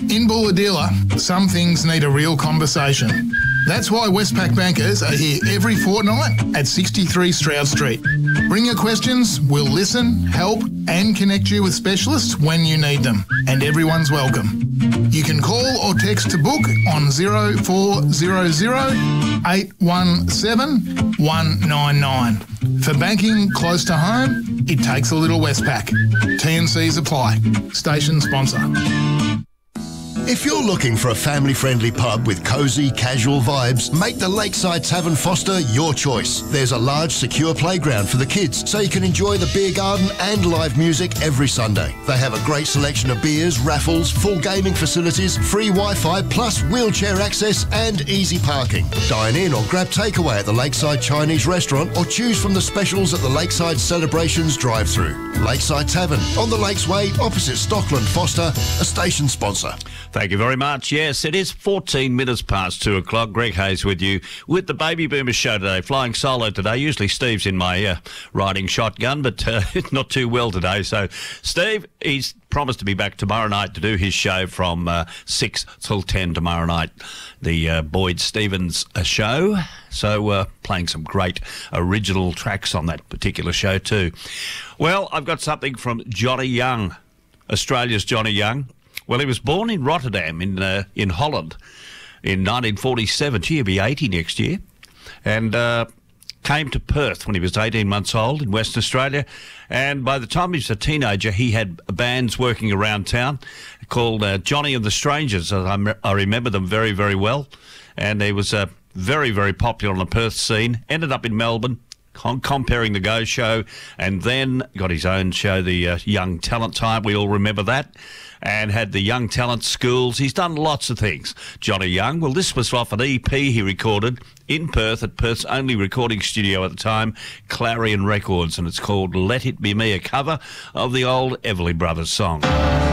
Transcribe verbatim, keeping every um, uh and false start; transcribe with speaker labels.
Speaker 1: In Bulahdelah, some things need a real conversation. That's why Westpac bankers are here every fortnight at sixty-three Stroud Street. Bring your questions, we'll listen, help and connect you with specialists when you need them. And everyone's welcome. You can call or text to book on zero four zero zero eight one seven one nine nine. For banking close to home, it takes a little Westpac. T and Cs apply. Station sponsor.
Speaker 2: If you're looking for a family-friendly pub with cosy, casual vibes, make the Lakeside Tavern Foster your choice. There's a large, secure playground for the kids, so you can enjoy the beer garden and live music every Sunday. They have a great selection of beers, raffles, full gaming facilities, free Wi-Fi, plus wheelchair access and easy parking. Dine in or grab takeaway at the Lakeside Chinese restaurant or choose from the specials at the Lakeside Celebrations drive-thru. Lakeside Tavern, on the Lakes Way, opposite Stockland Foster, a station sponsor.
Speaker 3: Thank you very much. Yes, it is fourteen minutes past two o'clock. Greg Hayes with you with the Baby Boomers show today. Flying solo today. Usually Steve's in my uh, riding shotgun, but uh, not too well today. So, Steve, he's promised to be back tomorrow night to do his show from uh, six till ten tomorrow night. The uh, Boyd Stevens uh, show. So, uh, playing some great original tracks on that particular show too. Well, I've got something from Johnny Young, Australia's Johnny Young. Well, he was born in Rotterdam in uh, in Holland in nineteen forty-seven. Gee, he'll be eighty next year. And uh, came to Perth when he was eighteen months old in Western Australia. And by the time he was a teenager, he had bands working around town called uh, Johnny and the Strangers. I, I remember them very, very well. And he was uh, very, very popular on the Perth scene. Ended up in Melbourne, comparing the Go show, and then got his own show, the uh, Young Talent Time. We all remember that. And had the Young Talent schools. He's done lots of things, Johnny Young. Well, this was off an E P he recorded in Perth at Perth's only recording studio at the time, Clarion Records, and it's called Let It Be Me, a cover of the old Everly Brothers song.